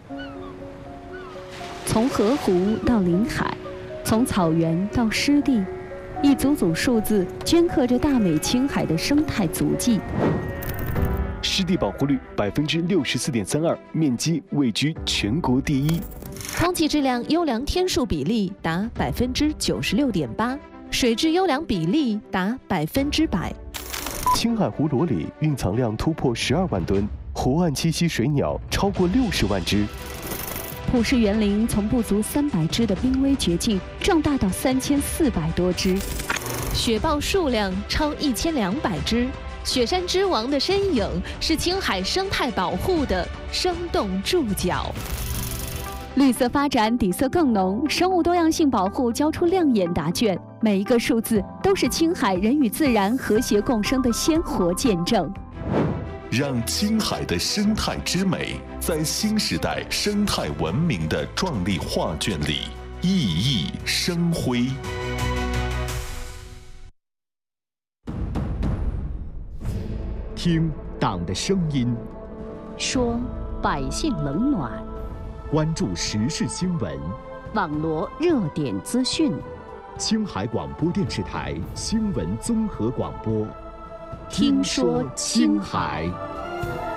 从河湖到临海，从草原到湿地，一组组数字镌刻着大美青海的生态足迹。 湿地保护率64.32%，面积位居全国第一。 空气质量优良天数比例达96.8%，水质优良比例达100%。 青海湖裸里蕴藏量突破12万吨，湖岸栖息水鸟超过60万只。 普氏园林从不足300只的濒危绝境壮大到3400多只， 雪豹数量超1200只。雪山之王的身影是青海生态保护的生动注脚。 绿色发展底色更浓，生物多样性保护交出亮眼答卷。每一个数字都是青海人与自然和谐共生的鲜活见证。 让青海的生态之美在新时代生态文明的壮丽画卷里熠熠生辉。 听党的声音， 说百姓冷暖， 关注时事新闻， 网罗热点资讯。 青海广播电视台新闻综合广播， 听说青海。